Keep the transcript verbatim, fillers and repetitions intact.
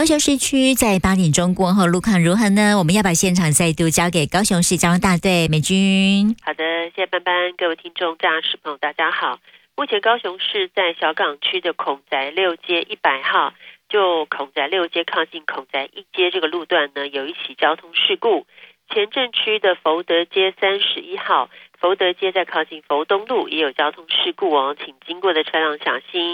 雄市区在八点钟过后路况如何呢？我们要把现场再度交给高雄市交通大队美君。 好的，谢谢班班，各位听众驾驶朋友大家好。目前高雄市在小港区的孔宅六街一百号，就孔宅六街靠近孔宅一街这个路段呢，有一起交通事故。前镇区的福德街三十一号，福德街在靠近福东路也有交通事故哦，请经过的车辆小心。